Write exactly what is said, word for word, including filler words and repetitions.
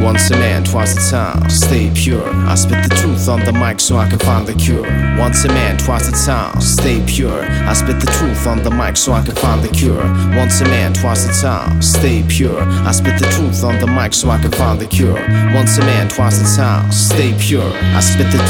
Once a man, twice a time, stay pure. I spit the truth on the mic so I can find the cure. Once a man, twice a time, stay pure. I spit the truth on the mic so I can find the cure. Once a man, twice a time, stay pure. I spit the truth on the mic so I can find the cure. Once a man, twice a time, stay pure. I spit the